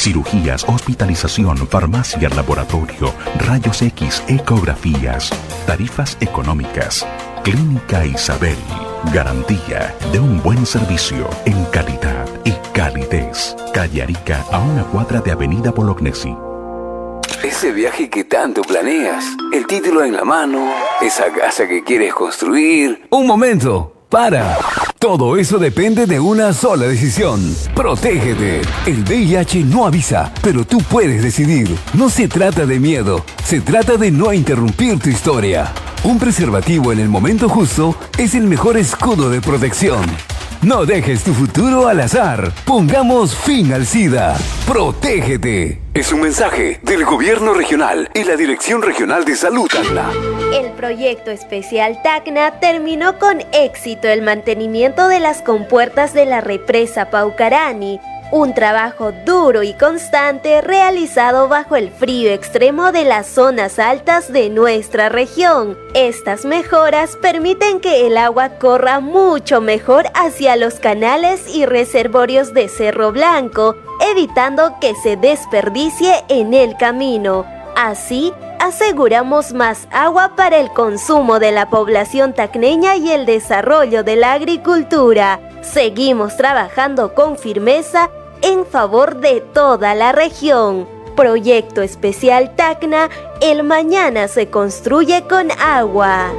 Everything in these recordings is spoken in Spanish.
cirugías, hospitalización, farmacia, laboratorio, rayos X, ecografías, tarifas económicas. Clínica Isabel. Garantía de un buen servicio en calidad y calidez. Calle Arica, a una cuadra de Avenida Bolognesi. Ese viaje que tanto planeas, el título en la mano, esa casa que quieres construir. Un momento, para. Todo eso depende de una sola decisión. Protégete. El VIH no avisa, pero tú puedes decidir. No se trata de miedo, se trata de no interrumpir tu historia. Un preservativo en el momento justo es el mejor escudo de protección. No dejes tu futuro al azar. Pongamos fin al SIDA. ¡Protégete! Es un mensaje del Gobierno Regional y la Dirección Regional de Salud Tacna. El proyecto especial Tacna terminó con éxito el mantenimiento de las compuertas de la represa Paucarani. Un trabajo duro y constante realizado bajo el frío extremo de las zonas altas de nuestra región. Estas mejoras permiten que el agua corra mucho mejor hacia los canales y reservorios de Cerro Blanco, evitando que se desperdicie en el camino. Así, aseguramos más agua para el consumo de la población tacneña y el desarrollo de la agricultura. Seguimos trabajando con firmeza en favor de toda la región. Proyecto Especial Tacna, el mañana se construye con agua.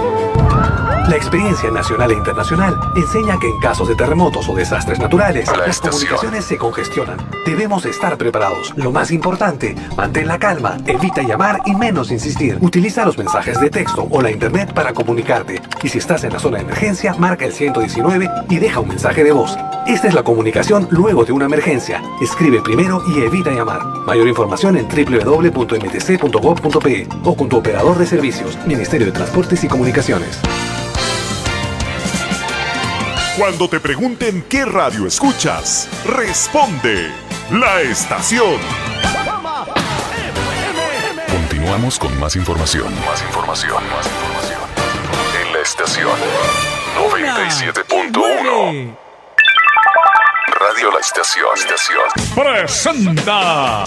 La experiencia nacional e internacional enseña que en casos de terremotos o desastres naturales, las comunicaciones se congestionan. Debemos estar preparados. Lo más importante, mantén la calma, evita llamar y menos insistir. Utiliza los mensajes de texto o la internet para comunicarte. Y si estás en la zona de emergencia, marca el 119 y deja un mensaje de voz. Esta es la comunicación luego de una emergencia. Escribe primero y evita llamar. Mayor información en www.mtc.gov.pe o con tu operador de servicios, Ministerio de Transportes y Comunicaciones. Cuando te pregunten qué radio escuchas, responde La Estación. Continuamos con más información. En La Estación 97.1. Radio La Estación. Presenta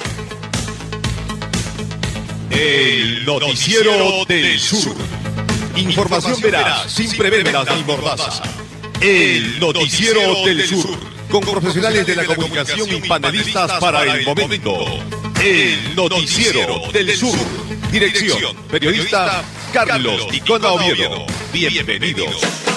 el Noticiero del Sur. Información veraz, sin prebendas ni mordaza. El Noticiero del Sur, con profesionales de la comunicación y panelistas para el momento. El Noticiero del Sur. Dirección, periodista Carlos Ticona Oviedo. Bienvenidos.